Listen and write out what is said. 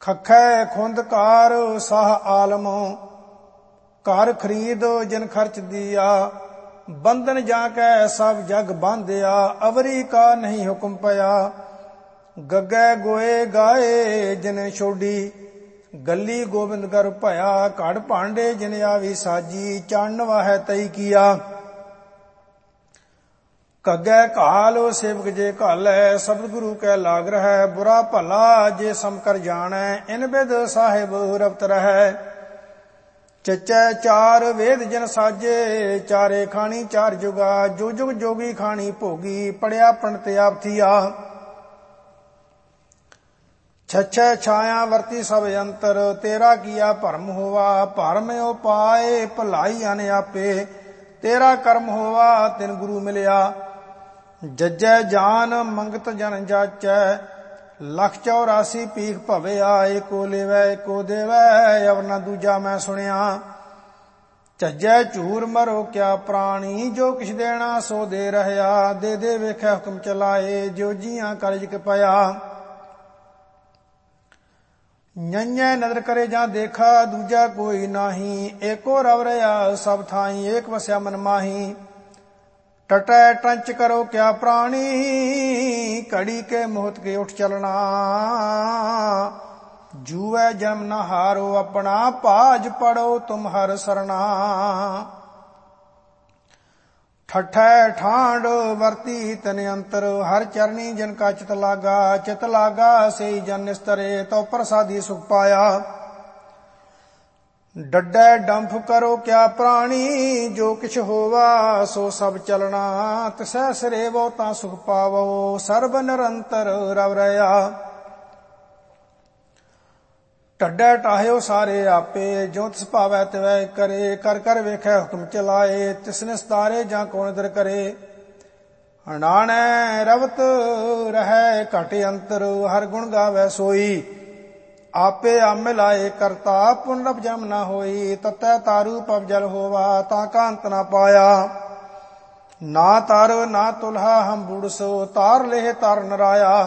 ਖਖੈ ਖੁੰਦਕਾਰ ਸਾਹ ਆਲਮ, ਘਰ ਖਰੀਦ ਜਿਨ ਖਰਚ ਦੀਆ। ਬੰਧਨ ਜਾ ਕੈ ਸਭ ਜਗ ਬਾਂਧਿਆ, ਅਵਰੀ ਕਾ ਨਹੀਂ ਹੁਕਮ ਪਿਆ। ਗੱਗੇ ਗੋਏ ਗਾਏ ਜਿਨ ਛੋਡੀ, ਗੱਲੀ ਗੋਬਿੰਦ ਗਰ ਭਇਆ। ਘੜ ਭਾਂਡੇ ਜਿਨ ਆਵੀ ਸਾਜੀ, ਚੰਨ ਵਾਹੈ ਤਈ ਕੀਆ। ਕੱਗੇ ਘਾਲ ਸੇਵਕ ਜੇ ਘਾਲੈ, ਸ਼ਬਦ ਗੁਰੂ ਕੈ ਲਾਗ ਰਹੈ। ਬੁਰਾ ਭਲਾ ਜੇ ਸਮ ਕਰ ਜਾਣੈ, ਇਨ ਬਿਦ ਸਾਹਿਬ ਰਵਤ ਰਹੈ। ਚੱਚੈ ਚਾਰ ਵੇਦ ਜਿਨ ਸਾਜੇ, ਚਾਰੇ ਖਾਣੀ ਚਾਰ ਜੁਗਾ। ਜੋ ਜੁਗ ਜੋਗੀ ਖਾਣੀ ਭੋਗੀ, ਪੜਿਆ ਪੰਡਤ ਆਪ ਥੀਆ। ਛਛੈ ਛਾਇਆ ਵਰਤੀ ਸਭ ਅੰਤਰ, ਤੇਰਾ ਕੀਆ ਭਰਮ ਹੋਵਾ। ਭਰਮ ਉਪਾਏ ਭਲਾਈ ਅਨ ਆਪੇ, ਤੇਰਾ ਕਰਮ ਹੋਵਾ ਤਿਨ ਗੁਰੂ ਮਿਲਿਆ। ਜਜੈ ਜਾਨ ਮੰਗਤ ਜਨ ਜਾਚੈ, ਲੱਖ 84 ਪੀਖ ਭਵਿਆ। ਏਕੋ ਲੇਵੈ ਏਕੋ ਦੇਵੈ, ਅਵਰ ਨਾ ਦੂਜਾ ਮੈਂ ਸੁਣਿਆ। ਝੱਜੈ ਝੂਰ ਮਰੋ ਕਿਆ ਪ੍ਰਾਣੀ, ਜੋ ਕਿਛ ਦੇਣਾ ਸੋ ਦੇ ਰਹਿਆ। ਦੇ ਦੇ ਵੇਖੈ ਹੁਕਮ ਚਲਾਏ, ਜੋ ਜੀਆਂ ਕਲਜੁਗ ਪਿਆ। ਨੈਣੈ ਨਦਰ ਕਰੇ ਜਾਂ ਦੇਖਾ, ਦੂਜਾ ਕੋਈ ਨਾਹੀ। ਏਕੋ ਰਵ ਰਿਹਾ ਸਭ ਥਾਈ, ਏਕ ਵਸਿਆ ਮਨ ਮਾਹੀ। ਟਟੈ ਟੰਚ ਕਰੋ ਕਿਆ ਪ੍ਰਾਣੀ, ਘੜੀ ਕੇ ਮੋਹਤ ਕੇ ਉਠ ਚਲਣਾ। ਜੂਐ ਜਨਮ ਨ ਹਾਰੋ ਆਪਣਾ, ਭਾਜ ਪੜੋ ਤੁਮ ਹਰ ਸਰਣਾ। ਠਠੈ ਠਾਂਡ ਵਰਤੀ ਤਨ ਅੰਤਰ, ਹਰ ਚਰਨੀ ਜਨ ਕਾ ਚਿਤ ਲਾਗਾ। ਚਿਤ ਲਾਗਾ ਸਈ ਜਨ ਨਿਸਤਰੇ, ਤੋ ਪ੍ਰਸਾਦੀ ਸੁਖ ਪਾਇਆ। ਡੱਡੈ ਡੰਫ ਕਰੋ ਕਿਆ ਪ੍ਰਾਣੀ, ਜੋ ਕਿਛ ਹੋਵਾ ਸੋ ਸਭ ਚਲਣਾ। ਤਿਸੈ ਸਰੇਵੋ ਤਾਂ ਸੁਖ ਪਾਵੋ, ਸਰਬ ਨਿਰੰਤਰ ਰਵ ਰਹਿਆ। ਢੱਡੈ ਟਾਹਿਓ ਸਾਰੇ ਆਪੇ, ਜੋ ਤਿਸ ਭਾਵੈ ਤਿਵੈ ਕਰੇ। ਕਰ ਕਰ ਵੇਖੈ ਹੁਕਮ ਚਲਾਏ, ਤਿਸ ਨਿਸਤਾਰੇ ਜਾਂ ਕੋ ਨਿਦਰ ਕਰੇ। ਹਣਾਣੈ ਰਵਤ ਰਹੈ ਘਟ ਅੰਤਰ, ਹਰ ਗੁਣ ਗਾਵੈ ਸੋਈ। ਆਪੇ ਆਮੇ ਲਾਏ ਕਰਤਾ, ਪੁਨਰਪ ਜਨਮ ਨਾ ਹੋਈ। ਤਤੈ ਤਾਰੂ ਪਵ ਜਲ ਹੋਵਾ, ਤਾਂ ਕਾ ਅੰਤ ਨਾ ਪਾਇਆ। ਨਾ ਤਰ ਨਾ ਤੁਲਹਾ ਹਮ ਬੁੜਸੋ, ਤਾਰ ਲੇਹ ਤਰ ਨਰਾਇਆ।